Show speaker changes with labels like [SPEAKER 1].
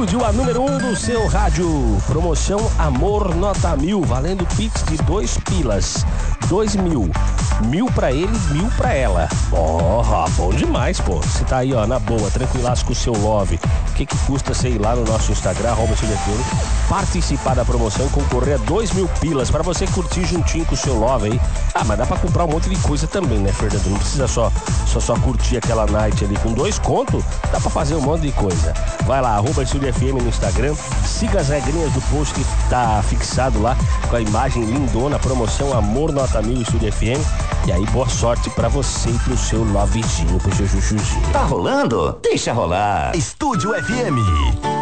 [SPEAKER 1] Estúdio a número 1 do seu rádio. Promoção Amor Nota 1000, valendo Pix de 2 pilas. 2.000. 1.000 pra ele, 1.000 pra ela. Bom demais, pô. Você tá aí, ó, na boa, tranquilaço com o seu love. O que custa você ir lá no nosso Instagram, @StúdioFM, participar da promoção e concorrer a 2.000 pilas pra você curtir juntinho com o seu love aí. Ah, mas dá pra comprar um monte de coisa também, né, Fernando? Não precisa só curtir aquela night ali. Com 2 contos, dá pra fazer um monte de coisa. Vai lá, @StúdioFM no Instagram. Siga as regrinhas do post que tá fixado lá com a imagem lindona, promoção Amor Nota 1000 Estúdio FM. E aí, boa sorte pra você e pro seu lovezinho, pro seu chuchuzinho.
[SPEAKER 2] Tá rolando? Deixa rolar. Estúdio FM.